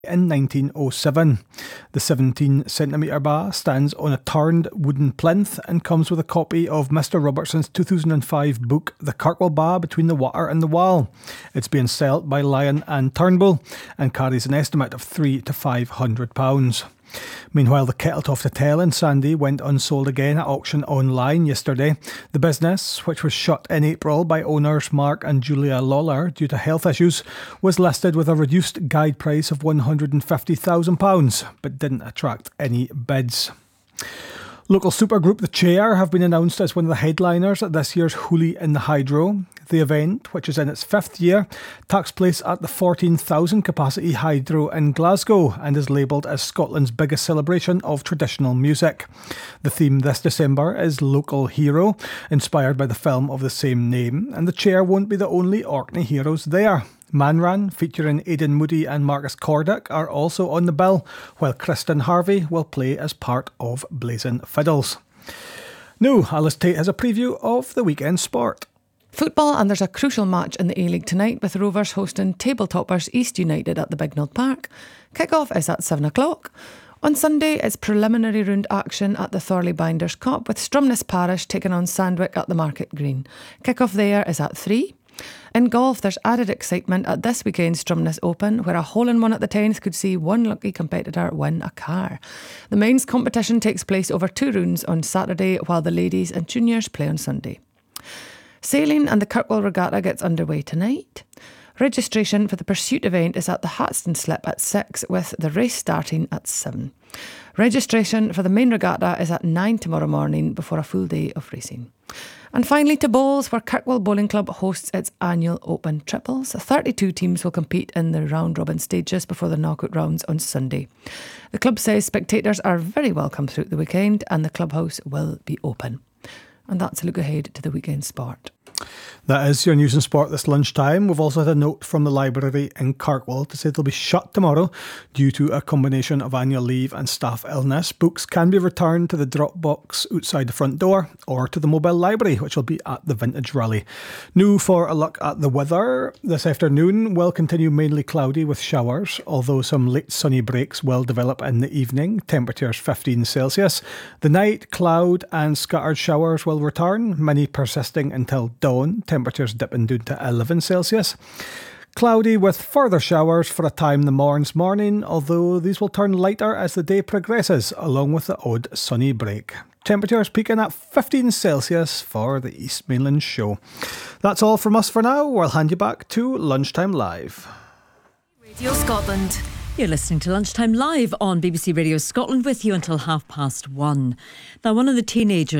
in 1907. The 17cm bar stands on a turned wooden plinth and comes with a copy of Mr. Robertson's 2005 book The Kirkwall Bar Between the Water and the Wall. It's being sold by Lion and Turnbull and carries an estimate of £300 to £500. Meanwhile, the Kettle Toft Hotel in Sandy went unsold again at auction online yesterday. The business, which was shut in April by owners Mark and Julia Lawler due to health issues, was listed with a reduced guide price of £150,000, but didn't attract any bids. Local supergroup The Chair have been announced as one of the headliners at this year's Hoolie in the Hydro. The event, which is in its 5th year, takes place at the 14,000 capacity Hydro in Glasgow and is labelled as Scotland's biggest celebration of traditional music. The theme this December is Local Hero, inspired by the film of the same name, and The Chair won't be the only Orkney heroes there. Manran, featuring Aidan Moody and Marcus Cordick, are also on the bill, while Kristen Harvey will play as part of Blazing Fiddles. Now, Alice Tate has a preview of the weekend sport. Football, and there's a crucial match in the A-League tonight with Rovers hosting table-toppers East United at the Bignell Park. Kick-off is at 7 o'clock. On Sunday, it's preliminary round action at the Thorley Binders Cup with Stromness Parish taking on Sandwick at the Market Green. Kick-off there is at 3. In golf, there's added excitement at this weekend's Stromness Open, where a hole-in-one at the 10th could see one lucky competitor win a car. The men's competition takes place over 2 rounds on Saturday, while the ladies and juniors play on Sunday. Sailing and the Kirkwall Regatta gets underway tonight. Registration for the Pursuit event is at the Hatston Slip at 6, with the race starting at 7. Registration for the main regatta is at 9 tomorrow morning before a full day of racing. And finally to bowls, where Kirkwall Bowling Club hosts its annual Open Triples. 32 teams will compete in the round-robin stages before the knockout rounds on Sunday. The club says spectators are very welcome throughout the weekend and the clubhouse will be open. And that's a look ahead to the weekend sport. That is your news and sport this lunchtime. We've also had a note from the library in Kirkwall to say they'll be shut tomorrow due to a combination of annual leave and staff illness. Books can be returned to the drop box outside the front door or to the mobile library, which will be at the Vintage Rally. Now for a look at the weather. This afternoon will continue mainly cloudy with showers, although some late sunny breaks will develop in the evening. Temperatures 15 Celsius. The night, cloud and scattered showers will return, many persisting until dawn. Temperatures dipping down to 11 Celsius. Cloudy with further showers for a time the morning, although these will turn lighter as the day progresses, along with the odd sunny break. Temperatures peaking at 15 Celsius for the East Mainland show. That's all from us for now. We'll hand you back to Lunchtime Live. Radio Scotland. You're listening to Lunchtime Live on BBC Radio Scotland with you until 1:30. Now, one of the teenagers